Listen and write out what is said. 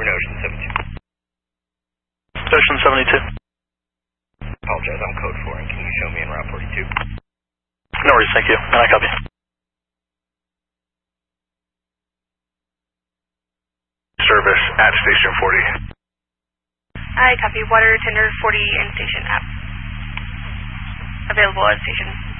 We're in Ocean 72. Ocean 72. Apologize, I'm code 4, and can you show me in Route 42? No worries, thank you. And I copy. Service at Station 40. I copy. Water tender 40 in station app. Available at station.